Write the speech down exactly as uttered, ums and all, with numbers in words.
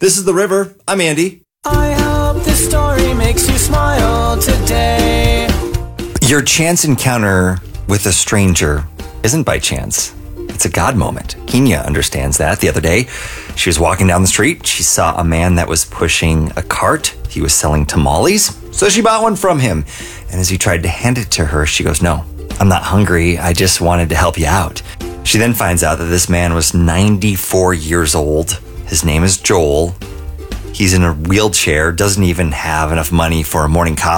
This is The River. I'm Andy. I hope this story makes you smile today. Your chance encounter with a stranger isn't by chance. It's a God moment. Kenya understands that. The other day, she was walking down the street. She saw a man that was pushing a cart. He was selling tamales. So she bought one from him. And as he tried to hand it to her, she goes, "No, I'm not hungry. I just wanted to help you out." She then finds out that this man was ninety-four years old. His name is Joel. He's in a wheelchair, doesn't even have enough money for a morning coffee.